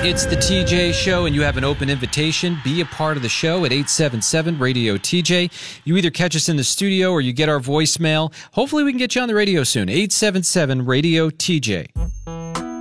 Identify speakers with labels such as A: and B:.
A: It's the TJ Show, and you have an open invitation. Be a part of the show at 877-RADIO-TJ. You either catch us in the studio or you get our voicemail. Hopefully we can get you on the radio soon. 877-RADIO-TJ.